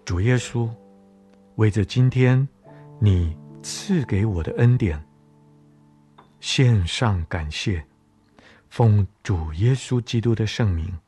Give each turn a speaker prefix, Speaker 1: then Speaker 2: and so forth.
Speaker 1: 主耶稣，为着今天你赐给我的恩典，献上感谢，奉主耶稣基督的圣名，